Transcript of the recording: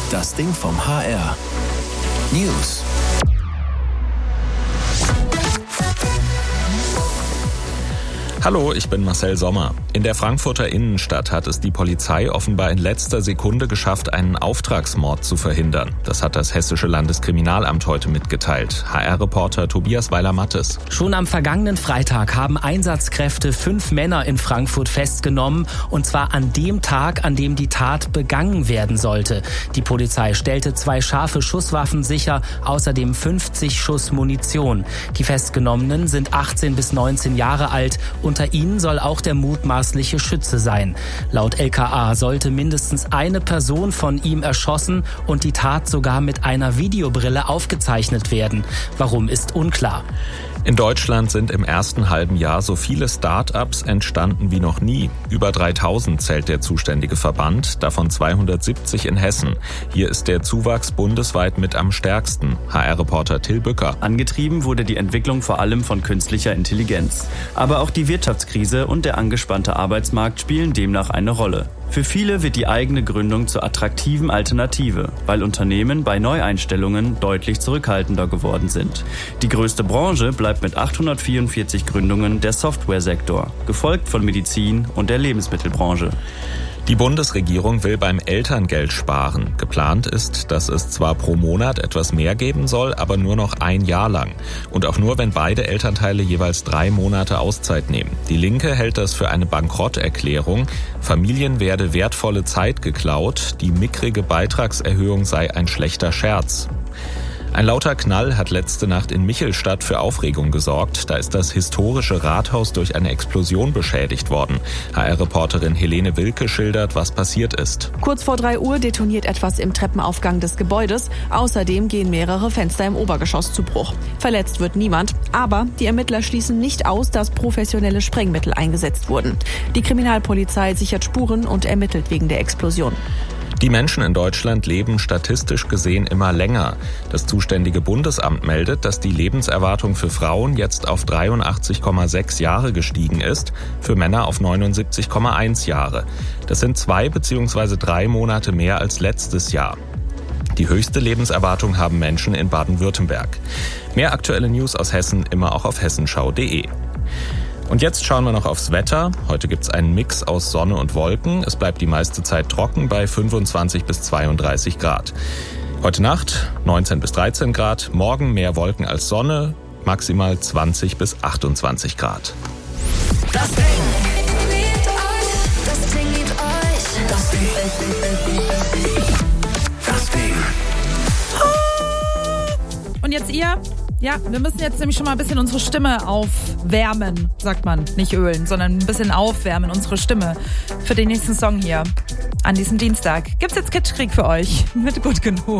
Das Ding vom HR. News. Hallo, ich bin Marcel Sommer. In der Frankfurter Innenstadt hat es die Polizei offenbar in letzter Sekunde geschafft, einen Auftragsmord zu verhindern. Das hat das Hessische Landeskriminalamt heute mitgeteilt. HR-Reporter Tobias Weiler-Mattes. Schon am vergangenen Freitag haben Einsatzkräfte 5 Männer in Frankfurt festgenommen. Und zwar an dem Tag, an dem die Tat begangen werden sollte. Die Polizei stellte 2 scharfe Schusswaffen sicher, außerdem 50 Schuss Munition. Die Festgenommenen sind 18 bis 19 Jahre alt. Unter ihnen soll auch der mutmaßliche Schütze sein. Laut LKA sollte mindestens eine Person von ihm erschossen und die Tat sogar mit einer Videobrille aufgezeichnet werden. Warum ist unklar. In Deutschland sind im ersten halben Jahr so viele Start-ups entstanden wie noch nie. Über 3000 zählt der zuständige Verband, davon 270 in Hessen. Hier ist der Zuwachs bundesweit mit am stärksten. HR-Reporter Till Bücker. Angetrieben wurde die Entwicklung vor allem von künstlicher Intelligenz. Aber auch die Wirtschaftskrise und der angespannte Arbeitsmarkt spielen demnach eine Rolle. Für viele wird die eigene Gründung zur attraktiven Alternative, weil Unternehmen bei Neueinstellungen deutlich zurückhaltender geworden sind. Die größte Branche bleibt mit 844 Gründungen der Softwaresektor, gefolgt von Medizin und der Lebensmittelbranche. Die Bundesregierung will beim Elterngeld sparen. Geplant ist, dass es zwar pro Monat etwas mehr geben soll, aber nur noch ein Jahr lang. Und auch nur, wenn beide Elternteile jeweils 3 Monate Auszeit nehmen. Die Linke hält das für eine Bankrotterklärung. Familien werde wertvolle Zeit geklaut. Die mickrige Beitragserhöhung sei ein schlechter Scherz. Ein lauter Knall hat letzte Nacht in Michelstadt für Aufregung gesorgt. Da ist das historische Rathaus durch eine Explosion beschädigt worden. HR-Reporterin Helene Wilke schildert, was passiert ist. Kurz vor 3 Uhr detoniert etwas im Treppenaufgang des Gebäudes. Außerdem gehen mehrere Fenster im Obergeschoss zu Bruch. Verletzt wird niemand, aber die Ermittler schließen nicht aus, dass professionelle Sprengmittel eingesetzt wurden. Die Kriminalpolizei sichert Spuren und ermittelt wegen der Explosion. Die Menschen in Deutschland leben statistisch gesehen immer länger. Das zuständige Bundesamt meldet, dass die Lebenserwartung für Frauen jetzt auf 83,6 Jahre gestiegen ist, für Männer auf 79,1 Jahre. Das sind 2 bzw. 3 Monate mehr als letztes Jahr. Die höchste Lebenserwartung haben Menschen in Baden-Württemberg. Mehr aktuelle News aus Hessen immer auch auf hessenschau.de. Und jetzt schauen wir noch aufs Wetter. Heute gibt's einen Mix aus Sonne und Wolken. Es bleibt die meiste Zeit trocken bei 25 bis 32 Grad. Heute Nacht 19 bis 13 Grad. Morgen mehr Wolken als Sonne. Maximal 20 bis 28 Grad. Das Ding liebt euch. Das Ding liebt euch. Das Ding. Das Ding. Und jetzt ihr? Ja, wir müssen jetzt nämlich schon mal ein bisschen unsere Stimme aufwärmen, sagt man. Nicht ölen, sondern ein bisschen aufwärmen, unsere Stimme. Für den nächsten Song hier an diesem Dienstag gibt's jetzt Kitschkrieg für euch mit Gut genug.